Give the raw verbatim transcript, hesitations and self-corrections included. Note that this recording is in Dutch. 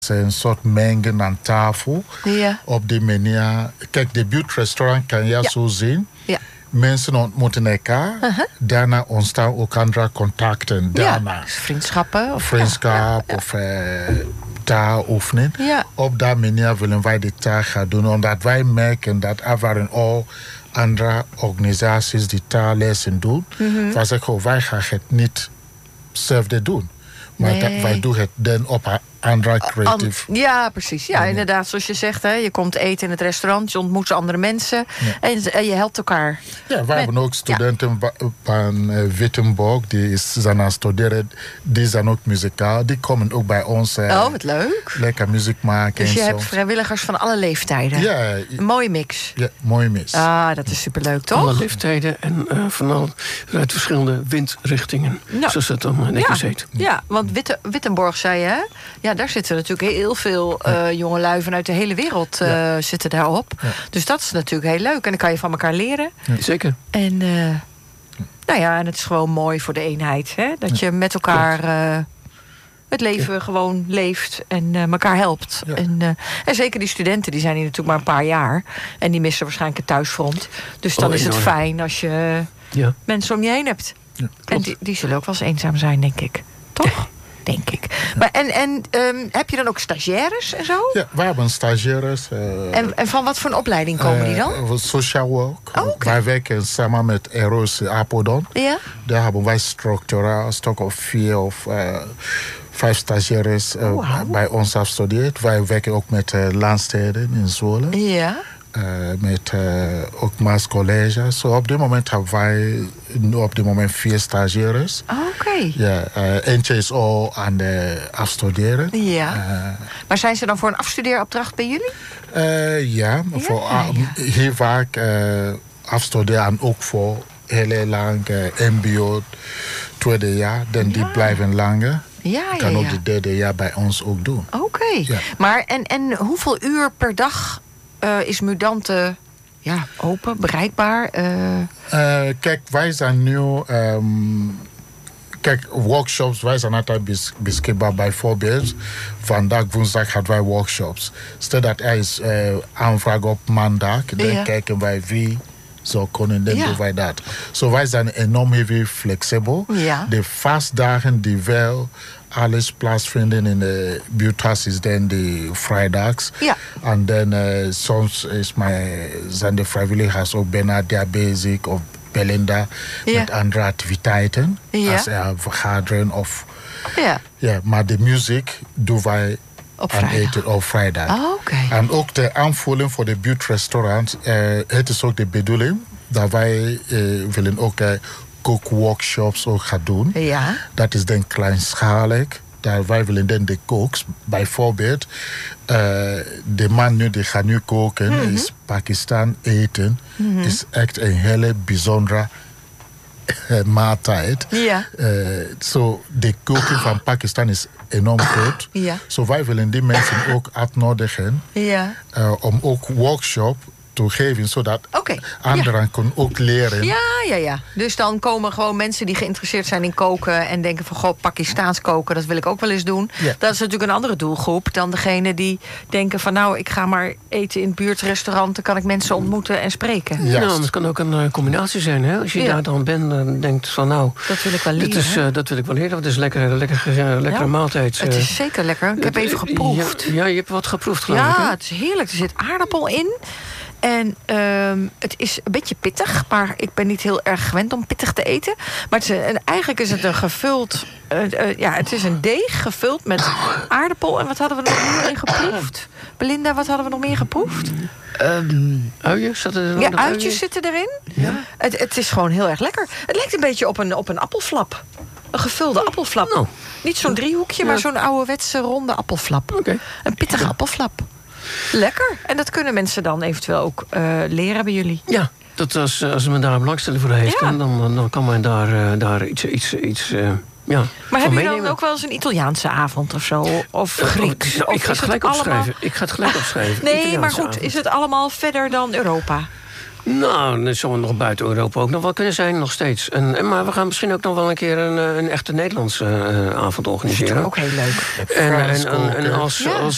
een soort mengen aan tafel. Ja. Op die manier. Kijk, de buurtrestaurant kan je ja. zo zien. Ja. Mensen ontmoeten elkaar. Uh-huh. Daarna ontstaan ook andere contacten. Daarna. Ja, vriendschappen. Of Vriendschap ja, ja. of uh, taaloefening. Ja. Op dat manier willen wij de taal gaan doen. Omdat wij merken dat er in al andere organisaties die taallessen doen. Mm-hmm. Wij zeggen, oh, wij gaan het niet hetzelfde doen. Maar nee. dat, wij doen het dan op een andere creatief. An, ja, precies. Ja, ja, inderdaad, zoals je zegt. Hè, je komt eten in het restaurant, je ontmoet andere mensen. Ja. En, en je helpt elkaar. Ja, wij Met, hebben ook studenten ja. van uh, Wittenborg. Die zijn aan het studeren. Die zijn ook muzikaal. Die komen ook bij ons. Uh, oh, wat leuk. Lekker muziek maken. Dus je en hebt zo. vrijwilligers van alle leeftijden. Ja. Een mooie mix. Ja, mooie mix. Ah, dat is superleuk, toch? Alle leeftijden en uh, vooral uit verschillende windrichtingen. Nou, zoals dat dan netjes ja. heet. Ja, want Witte, Wittenborg zei je, hè? Ja, daar zitten natuurlijk heel veel uh, jongelui vanuit de hele wereld uh, ja. zitten daarop. Ja. Dus dat is natuurlijk heel leuk. En dan kan je van elkaar leren. Ja. Zeker. En, uh, nou ja, en het is gewoon mooi voor de eenheid. Hè? Dat je met elkaar uh, het leven ja. gewoon leeft en uh, elkaar helpt. Ja. En, uh, en zeker die studenten, die zijn hier natuurlijk maar een paar jaar. En die missen waarschijnlijk het thuisfront. Dus dan oh, is het enorm. Fijn als je ja. mensen om je heen hebt. Ja, en die, die zullen ook wel eens eenzaam zijn, denk ik. Toch? Denk ik. Ja. Maar en en um, heb je dan ook stagiaires en zo? Ja, we hebben stagiaires. Uh, en, en van wat voor een opleiding komen uh, die dan? Social work. Oh, okay. Wij werken samen met Eros Apeldoorn. Ja? Daar hebben wij structuraal een stuk of vier of uh, vijf stagiaires uh, oh, wow. bij ons afgestudeerd. Wij werken ook met uh, Landsteden in Zwolle. Ja. Uh, met uh, ook Maas College. So op dit moment hebben wij op dit moment vier stagiaires. Oké. Okay. Ja, uh, eentje is al aan de afstuderen. Ja. Uh, maar zijn ze dan voor een afstudeeropdracht bij jullie? Uh, ja, ja, voor uh, ja. heel vaak uh, afstuderen en ook voor heel lang uh, M B O tweede jaar. Dan ja. die blijven langer. Ja, ja, kan ook ja. de derde jaar bij ons ook doen. Oké. Okay. Ja. Maar en, en hoeveel uur per dag Uh, is Mudante ja, open, bereikbaar? Uh... Uh, kijk, wij zijn nu... Um, kijk, workshops, wij zijn altijd bes- beschikbaar. Bijvoorbeeld, vandaag woensdag hadden wij workshops. Stel dat er is uh, aanvraag op maandag, dan ja. kijken wij wie zou kunnen, dan ja. doen wij dat. So wij zijn enorm heel flexibel. Ja. De vastdagen die wel alles plaatsvinden in de buurthuis is dan de vrijdags. Ja. En dan uh, soms is mijn, zijn de vrijwilligers ook bijna daar bezig of Belinda ja. met andere activiteiten. Ja. Als er vergaderen of... Ja. Ja, maar de muziek doen wij op aan vrijdag. eten op vrijdag. Oh, okay. En ook de aanvulling voor de buurtrestaurant. Uh, het is ook de bedoeling dat wij uh, willen ook... Uh, kookworkshops ook gaan doen. Ja. Dat is dan kleinschalig. Daar wij willen dan de kooks, bijvoorbeeld, uh, de man nu die gaat nu koken, mm-hmm. is Pakistan eten, mm-hmm. is echt een hele bijzondere uh, maaltijd. Ja. Uh, so, de koken van Pakistan is enorm goed. Ja. So wij willen die mensen ook uitnodigen ja. uh, om ook workshop te geven, zodat okay. anderen ja. kunnen ook leren. Ja, ja, ja. Dus dan komen gewoon mensen die geïnteresseerd zijn in koken en denken van, goh, Pakistaans koken, dat wil ik ook wel eens doen. Ja. Dat is natuurlijk een andere doelgroep dan degene die denken van, nou, ik ga maar eten in het buurtrestaurant, dan kan ik mensen ontmoeten en spreken. Ja, nou, het kan ook een uh, combinatie zijn, hè? Als je ja. daar dan bent en uh, denkt van, nou, dat wil ik wel leren. Dit is, uh, dat wil ik wel leren, dat is lekker, lekker, uh, lekkere ja. maaltijd. Het is zeker lekker. Ik heb even geproefd. Ja, ja, je hebt wat geproefd, geloof ja, ik. Ja, het is heerlijk. Er zit aardappel in. En um, het is een beetje pittig, maar ik ben niet heel erg gewend om pittig te eten. Maar het is een, en eigenlijk is het een gevuld... Uh, uh, ja, het is een deeg gevuld met aardappel. En wat hadden we nog meer in geproefd? Belinda, wat hadden we nog meer geproefd? Um, uien? Zaten er nog ja, nog uitjes uien? zitten erin. Ja. Het, het is gewoon heel erg lekker. Het lijkt een beetje op een, op een appelflap. Een gevulde oh, appelflap. No. Niet zo'n driehoekje, ja. maar zo'n ouderwetse ronde appelflap. Okay. Een pittige ja. appelflap. Lekker. En dat kunnen mensen dan eventueel ook uh, leren bij jullie. Ja, dat als, als men daar belangstelling voor heeft, ja. dan, dan kan men daar, uh, daar iets... iets, iets uh, ja, maar heb je dan ook wel eens een Italiaanse avond of zo? Of Grieks? Uh, oh, ik, of ga het gelijk het allemaal... opschrijven. Ik ga het gelijk opschrijven. Nee, Italiaanse maar goed, avond. is het allemaal verder dan Europa? Nou, dat zou nog buiten Europa ook nog wel kunnen zijn, nog steeds. En, en, maar we gaan misschien ook nog wel een keer een, een echte Nederlandse uh, avond organiseren. Dat is ook heel leuk. En, en, en, en als, ja. als